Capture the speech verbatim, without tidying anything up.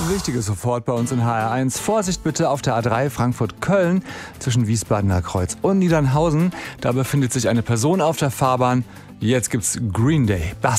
Wichtiges sofort bei uns in H R eins. Vorsicht bitte auf der A drei Frankfurt-Köln zwischen Wiesbadener Kreuz und Niedernhausen. Da befindet sich eine Person auf der Fahrbahn. Jetzt gibt's Green Day. Bass